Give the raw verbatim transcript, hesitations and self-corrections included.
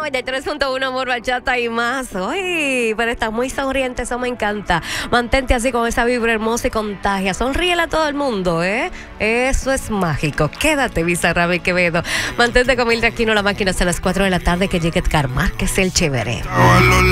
noventa y tres punto uno Amor, Bachata y más. Uy, pero estás muy sonriente, eso me encanta. Mantente así con esa vibra hermosa y contagia. Sonríele a todo el mundo, ¿eh? Eso es mágico. Quédate, Bizarrap y Quevedo. Mantente con Mildred Aquino, la máquina hasta las cuatro de la tarde, que llegue Edgar Márquez, el chévere.